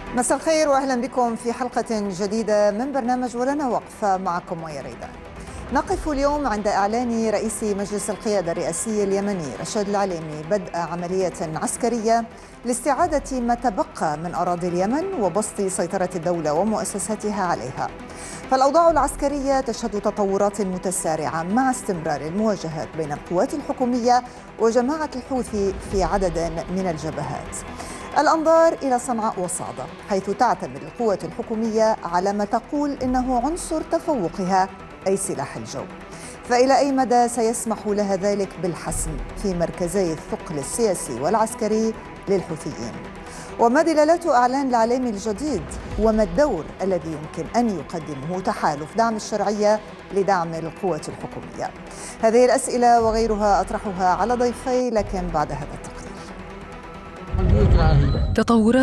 مساء الخير وأهلا بكم في حلقة جديدة من برنامج ولنا وقفة معكم ميا ريدان. نقف اليوم عند إعلان رئيس مجلس القيادة الرئاسي اليمني رشاد العليمي بدء عملية عسكرية لاستعادة ما تبقى من أراضي اليمن وبسط سيطرة الدولة ومؤسساتها عليها. فالأوضاع العسكرية تشهد تطورات متسارعة مع استمرار المواجهات بين القوات الحكومية وجماعة الحوثي في عدد من الجبهات. الأنظار إلى صنعاء وصعدة، حيث تعتمد القوات الحكومية على ما تقول إنه عنصر تفوقها أي سلاح الجو. فإلى أي مدى سيسمح لها ذلك بالحسم في مركزي الثقل السياسي والعسكري للحوثيين؟ وما دلالات إعلان العليمي الجديد؟ وما الدور الذي يمكن أن يقدمه تحالف دعم الشرعية لدعم القوات الحكومية؟ هذه الأسئلة وغيرها أطرحها على ضيفي، لكن بعد هذا التقرير. تطورات